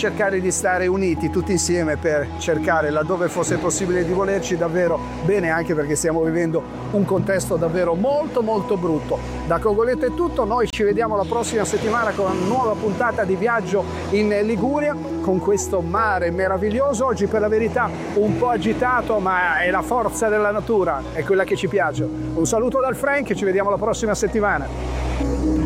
cercare di stare uniti tutti insieme per cercare, laddove fosse possibile, di volerci davvero bene, anche perché stiamo vivendo un contesto davvero molto molto brutto. Da Cogoleto è tutto, noi ci vediamo la prossima settimana con una nuova puntata di viaggio in Liguria, con questo mare meraviglioso, oggi per la verità un po' agitato, ma è la forza della natura, è quella che ci piace. Un saluto dal Frank e ci vediamo la prossima settimana.